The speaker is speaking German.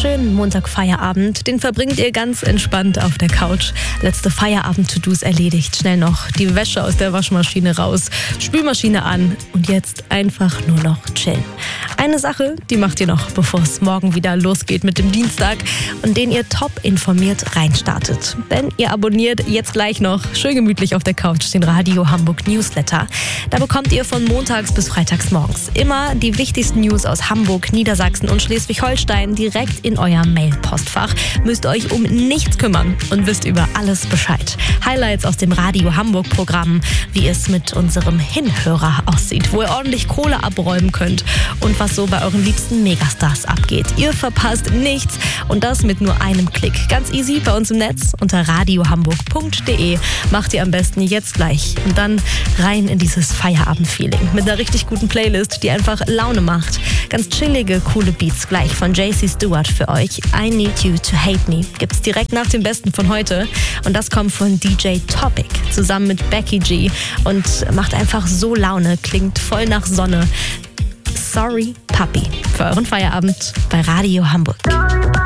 schönen Montagfeierabend. Den verbringt ihr ganz entspannt auf der Couch. Letzte Feierabend-To-Dos erledigt. Schnell noch die Wäsche aus der Waschmaschine raus, Spülmaschine an und jetzt einfach nur noch chillen. Eine Sache, die macht ihr noch, bevor es morgen wieder losgeht mit dem Dienstag und den ihr top informiert reinstartet. Denn ihr abonniert jetzt gleich noch schön gemütlich auf der Couch den Radio Hamburg Newsletter. Da bekommt ihr von montags bis freitags morgens immer die wichtigsten News aus Hamburg, Niedersachsen und Schleswig-Holstein direkt in euer Mail-Postfach. Müsst euch um nichts kümmern und wisst über alles Bescheid. Highlights aus dem Radio Hamburg-Programm, wie es mit unserem Hinhörer aussieht, wo ihr ordentlich Kohle abräumen könnt und was so bei euren liebsten Megastars abgeht. Ihr verpasst nichts und das mit nur einem Klick. Ganz easy bei uns im Netz unter radiohamburg.de. Macht ihr am besten jetzt gleich und dann rein in dieses Feierabend-Feeling mit einer richtig guten Playlist, die einfach Laune macht. Ganz chillige, coole Beats gleich von JC Stewart für euch. I Need You to Hate Me gibt's direkt nach dem Besten von heute und das kommt von DJ Topic zusammen mit Becky G und macht einfach so Laune, klingt voll nach Sonne. Sorry, Papi, für euren Feierabend bei Radio Hamburg.